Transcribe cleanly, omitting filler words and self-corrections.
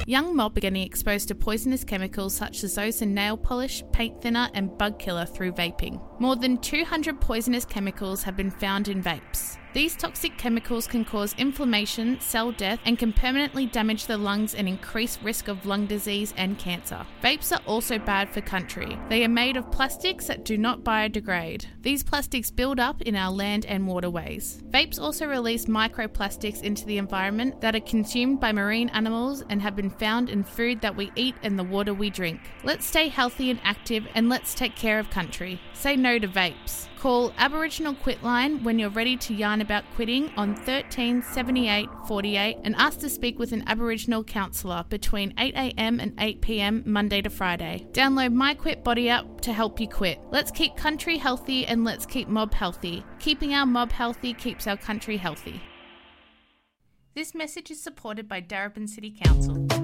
Young mob are getting exposed to poisonous chemicals such as those in nail polish, paint thinner and bug killer through vaping. More than 200 poisonous chemicals have been found in vapes. These toxic chemicals can cause inflammation, cell death, and can permanently damage the lungs and increase risk of lung disease and cancer. Vapes are also bad for country. They are made of plastics that do not biodegrade. These plastics build up in our land and waterways. Vapes also release microplastics into the environment that are consumed by marine animals and have been found in food that we eat and the water we drink. Let's stay healthy and active, and let's take care of country. Say no to vapes. Call Aboriginal Quitline when you're ready to yarn about quitting on 13 78 48 and ask to speak with an Aboriginal counsellor between 8 a.m. and 8 p.m. Monday to Friday. Download My Quit Body app to help you quit. Let's keep country healthy and let's keep mob healthy. Keeping our mob healthy keeps our country healthy. This message is supported by Darebin City Council.